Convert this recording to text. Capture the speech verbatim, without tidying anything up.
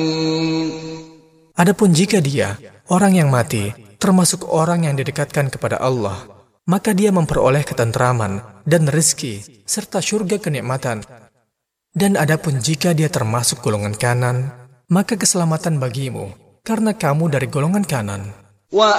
Adapun jika dia, orang yang mati, termasuk orang yang didekatkan kepada Allah, maka dia memperoleh ketenteraman dan rezeki, serta syurga kenikmatan. Dan adapun jika dia termasuk golongan kanan, maka keselamatan bagimu, karena kamu dari golongan kanan.